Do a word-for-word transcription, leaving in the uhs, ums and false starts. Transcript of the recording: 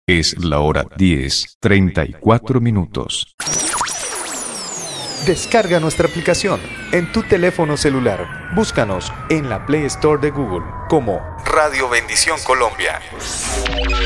Es la hora diez, treinta y cuatro minutos. Descarga nuestra aplicación en tu teléfono celular. Búscanos en la Play Store de Google como Radio Bendición Colombia.